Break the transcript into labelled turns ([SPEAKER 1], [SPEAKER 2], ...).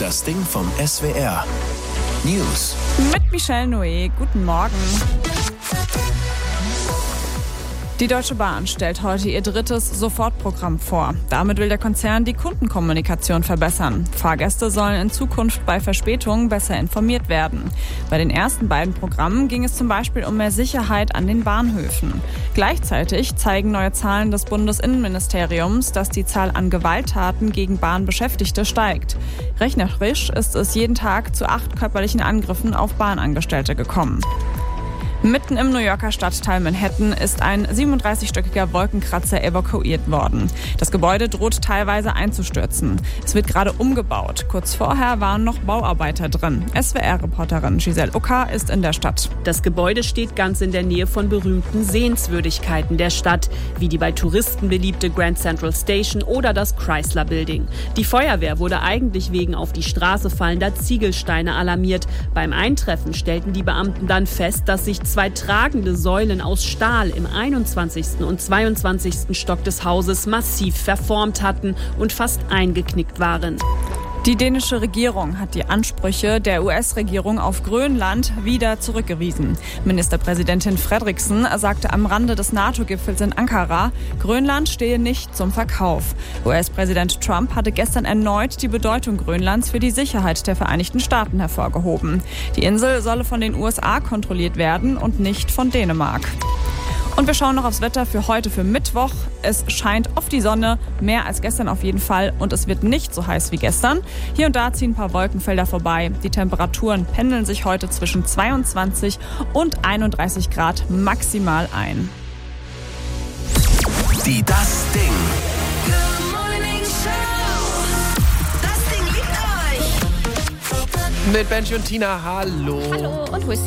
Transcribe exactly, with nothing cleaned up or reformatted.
[SPEAKER 1] Das Ding vom S W R. News.
[SPEAKER 2] Mit Michelle Noé. Guten Morgen. Die Deutsche Bahn stellt heute ihr drittes Sofortprogramm vor. Damit will der Konzern die Kundenkommunikation verbessern. Fahrgäste sollen in Zukunft bei Verspätungen besser informiert werden. Bei den ersten beiden Programmen ging es zum Beispiel um mehr Sicherheit an den Bahnhöfen. Gleichzeitig zeigen neue Zahlen des Bundesinnenministeriums, dass die Zahl an Gewalttaten gegen Bahnbeschäftigte steigt. Rechnerisch ist es jeden Tag zu acht körperlichen Angriffen auf Bahnangestellte gekommen. Mitten im New Yorker Stadtteil Manhattan ist ein siebenunddreißigstöckiger Wolkenkratzer evakuiert worden. Das Gebäude droht teilweise einzustürzen. Es wird gerade umgebaut. Kurz vorher waren noch Bauarbeiter drin. S W R-Reporterin Giselle Ucker ist in der Stadt.
[SPEAKER 3] Das Gebäude steht ganz in der Nähe von berühmten Sehenswürdigkeiten der Stadt, wie die bei Touristen beliebte Grand Central Station oder das Chrysler Building. Die Feuerwehr wurde eigentlich wegen auf die Straße fallender Ziegelsteine alarmiert. Beim Eintreffen stellten die Beamten dann fest, dass sich zwei tragende Säulen aus Stahl im einundzwanzigsten und zweiundzwanzigsten Stock des Hauses massiv verformt hatten und fast eingeknickt waren.
[SPEAKER 2] Die dänische Regierung hat die Ansprüche der U S-Regierung auf Grönland wieder zurückgewiesen. Ministerpräsidentin Frederiksen sagte am Rande des NATO-Gipfels in Ankara, Grönland stehe nicht zum Verkauf. U S-Präsident Trump hatte gestern erneut die Bedeutung Grönlands für die Sicherheit der Vereinigten Staaten hervorgehoben. Die Insel solle von den U S A kontrolliert werden und nicht von Dänemark. Und wir schauen noch aufs Wetter für heute, für Mittwoch. Es scheint oft die Sonne, mehr als gestern auf jeden Fall. Und es wird nicht so heiß wie gestern. Hier und da ziehen ein paar Wolkenfelder vorbei. Die Temperaturen pendeln sich heute zwischen zweiundzwanzig und einunddreißig Grad maximal ein.
[SPEAKER 1] Die Das Ding.
[SPEAKER 4] Mit Benji und Tina, hallo.
[SPEAKER 5] Hallo, und wo ist